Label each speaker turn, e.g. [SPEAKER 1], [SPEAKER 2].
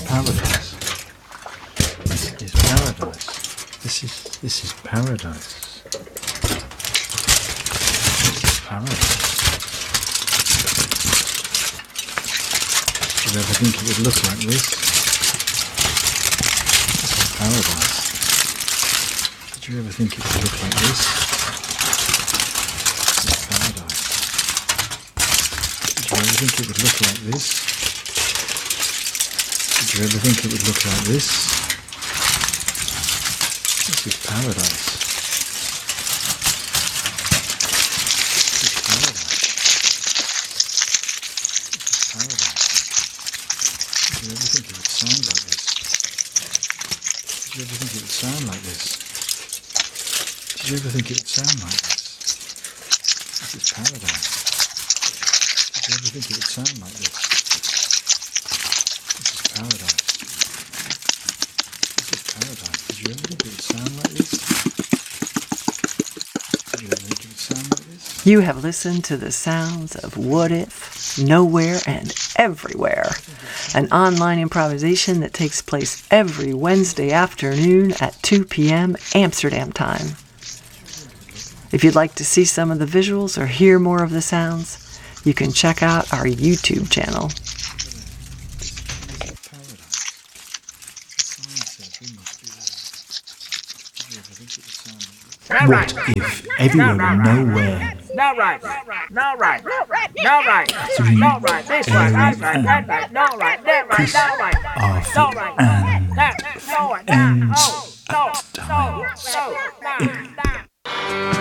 [SPEAKER 1] paradise. This is paradise. This is paradise. This is paradise. Did you ever think it would look like this? This is paradise. Did you ever think it would look like this? This is paradise. Did you ever think it would look like this? Did you ever think it would look like this? This is paradise. This is paradise. This is paradise. Did you ever think it would sound like this? Did you ever think it would sound like this? Did you ever think it would sound like this? This is paradise. Did you ever think it would sound like this? This is paradise. This is paradise. Did you ever think it would sound like this? Did you ever think it would sound like this?
[SPEAKER 2] You have listened to the sounds of What If, Nowhere and Everywhere, an online improvisation that takes place every Wednesday afternoon at 2 p.m. Amsterdam time. If you'd like to see some of the visuals or hear more of the sounds, you can check out our YouTube channel.
[SPEAKER 1] What if everywhere and nowhere?
[SPEAKER 3] No right, no right, no right,
[SPEAKER 1] Three
[SPEAKER 3] no right, this right,
[SPEAKER 1] Airy
[SPEAKER 3] that's right, that right, no right, that right,
[SPEAKER 1] Chris,
[SPEAKER 3] no right,
[SPEAKER 1] Arthur
[SPEAKER 3] no right,
[SPEAKER 1] and
[SPEAKER 3] that, no right,
[SPEAKER 1] and
[SPEAKER 3] oh, no, no, no, no, no.